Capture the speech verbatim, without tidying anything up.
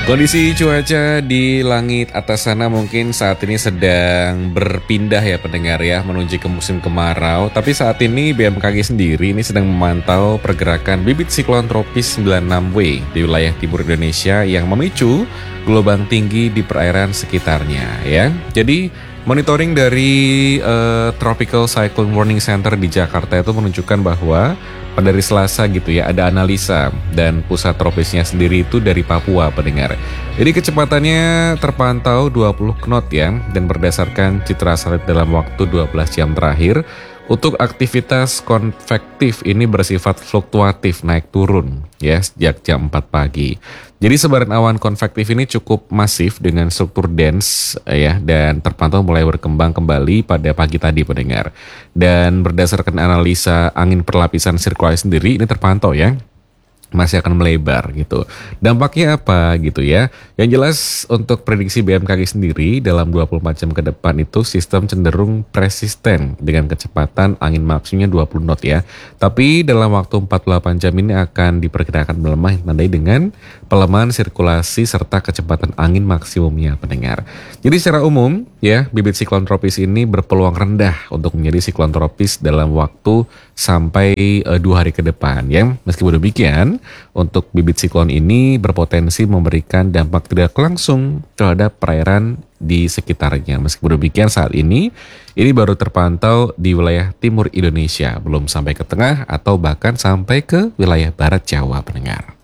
Kondisi cuaca di langit atas sana mungkin saat ini sedang berpindah ya pendengar ya, menuju ke musim kemarau. Tapi saat ini B M K G sendiri ini sedang memantau pergerakan bibit siklon tropis sembilan puluh enam W di wilayah timur Indonesia yang memicu gelombang tinggi di perairan sekitarnya ya. Jadi monitoring dari uh, Tropical Cyclone Warning Center di Jakarta itu menunjukkan bahwa pada hari Selasa gitu ya, ada analisa dan pusat tropisnya sendiri itu dari Papua pendengar. Jadi kecepatannya terpantau dua puluh knot ya, dan berdasarkan citra satelit dalam waktu dua belas jam terakhir, untuk aktivitas konvektif ini bersifat fluktuatif naik turun ya sejak jam empat pagi. Jadi sebaran awan konvektif ini cukup masif dengan struktur dense ya, dan terpantau mulai berkembang kembali pada pagi tadi pendengar. Dan berdasarkan analisa angin perlapisan sirkulasi sendiri ini terpantau ya masih akan melebar gitu. Dampaknya apa gitu ya? Yang jelas untuk prediksi B M K G sendiri dalam dua puluh empat jam ke depan itu sistem cenderung persisten dengan kecepatan angin maksimumnya dua puluh knot ya. Tapi dalam waktu empat puluh delapan jam ini akan diperkirakan melemah ditandai dengan pelemahan sirkulasi serta kecepatan angin maksimumnya pendengar. Jadi secara umum ya, bibit siklon tropis ini berpeluang rendah untuk menjadi siklon tropis dalam waktu sampai uh, dua hari ke depan ya. Meskipun demikian, untuk bibit siklon ini berpotensi memberikan dampak tidak langsung terhadap perairan di sekitarnya. Meskipun demikian saat ini, ini baru terpantau di wilayah timur Indonesia, belum sampai ke tengah atau bahkan sampai ke wilayah barat Jawa pendengar.